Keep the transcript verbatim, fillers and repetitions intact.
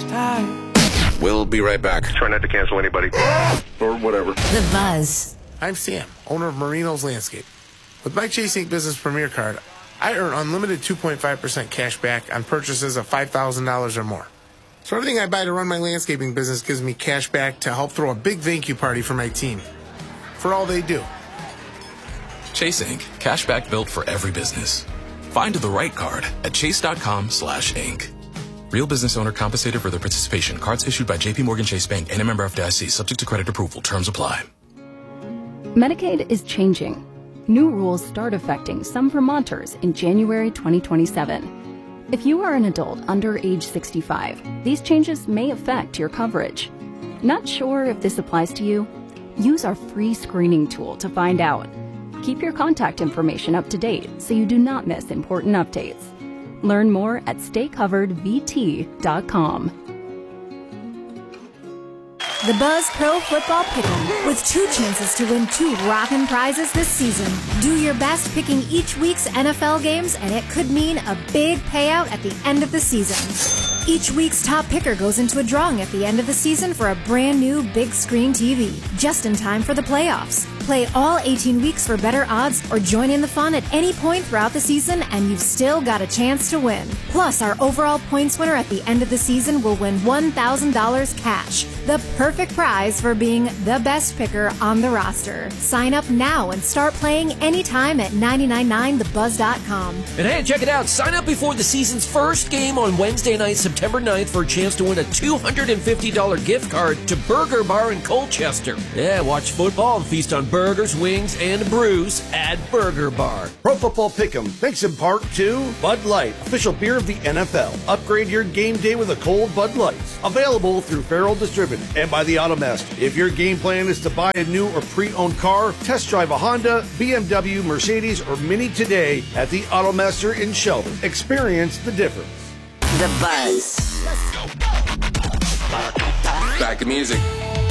time. We'll be right back. Try not to cancel anybody. Or whatever. The Buzz. I'm Sam, owner of Marino's Landscape. With my Chase Ink Business Premier Card, I earn unlimited two point five percent cash back on purchases of five thousand dollars or more. So everything I buy to run my landscaping business gives me cash back to help throw a big thank you party for my team. For all they do. Chase Ink. Cashback built for every business. Find the right card at chase.com slash ink. Real business owner compensated for their participation. Cards issued by J P Morgan Chase Bank and a member F D I C. Subject to credit approval. Terms apply. Medicaid is changing. New rules start affecting some Vermonters in January twenty twenty-seven. If you are an adult under age sixty-five, these changes may affect your coverage. Not sure if this applies to you? Use our free screening tool to find out. Keep your contact information up to date so you do not miss important updates. Learn more at stay covered v t dot com. The Buzz Pro Football Pick'em, with two chances to win two rockin' prizes this season. Do your best picking each week's N F L games, and it could mean a big payout at the end of the season. Each week's top picker goes into a drawing at the end of the season for a brand new big screen T V, just in time for the playoffs. Play all eighteen weeks for better odds or join in the fun at any point throughout the season and you've still got a chance to win. Plus, our overall points winner at the end of the season will win one thousand dollars cash, the perfect prize for being the best picker on the roster. Sign up now and start playing anytime at nine nine nine the buzz dot com. And hey, check it out. Sign up before the season's first game on Wednesday night, September ninth, for a chance to win a two hundred fifty dollars gift card to Burger Bar in Colchester. Yeah, watch football and feast on burgers, wings, and brews at Burger Bar. Pro Football Pick'em, thanks in part to Bud Light, official beer of the N F L. Upgrade your game day with a cold Bud Light. Available through Farrell Distributing and by the Automaster. If your game plan is to buy a new or pre-owned car, test drive a Honda, B M W, Mercedes, or Mini today at the Automaster in Shelby. Experience the difference. The Buzz. Back to music.